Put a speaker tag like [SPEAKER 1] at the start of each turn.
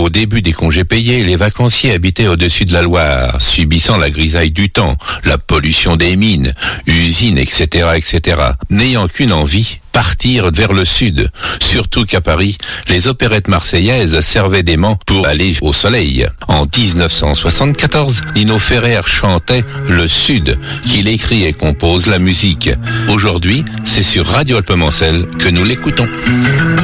[SPEAKER 1] Au début des congés payés, les vacanciers habitaient au-dessus de la Loire, subissant la grisaille du temps, la pollution des mines, usines, etc., etc., n'ayant qu'une envie, partir vers le sud. Surtout qu'à Paris, les opérettes marseillaises servaient d'aimant pour aller au soleil. En 1974, Nino Ferrer chantait Le Sud, qu'il écrit et compose la musique. Aujourd'hui, c'est sur Radio Alpemancel que nous l'écoutons.